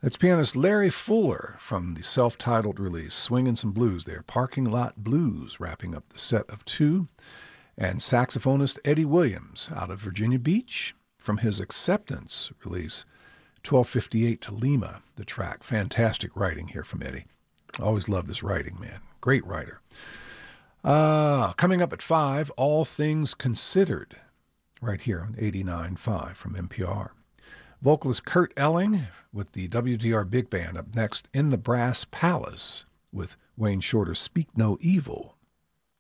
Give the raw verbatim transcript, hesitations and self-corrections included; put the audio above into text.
That's pianist Larry Fuller from the self-titled release, Swingin' Some Blues there. Parking Lot Blues, wrapping up the set of two. And saxophonist Eddie Williams out of Virginia Beach from his Acceptance release, twelve fifty-eight to Lima, the track. Fantastic writing here from Eddie. Always love this writing, man. Great writer. Uh, coming up at five, All Things Considered, right here on eighty-nine point five from N P R. Vocalist Kurt Elling with the W D R Big Band up next. In the Brass Palace with Wayne Shorter's Speak No Evil.